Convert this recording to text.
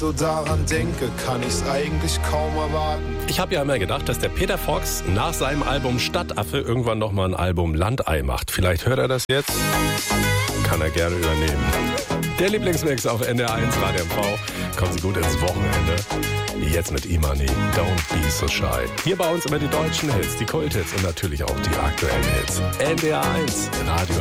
So daran denke, kann ich's eigentlich kaum erwarten. Ich habe ja immer gedacht, dass der Peter Fox nach seinem Album Stadtaffe irgendwann nochmal ein Album Landei macht. Vielleicht hört er das jetzt? Kann er gerne übernehmen. Der Lieblingsmix auf NDR1 Radio MV. Kommen Sie gut ins Wochenende. Jetzt mit Imani. Don't be so shy. Hier bei uns immer die deutschen Hits, die Kult-Hits und natürlich auch die aktuellen Hits. NDR1 Radio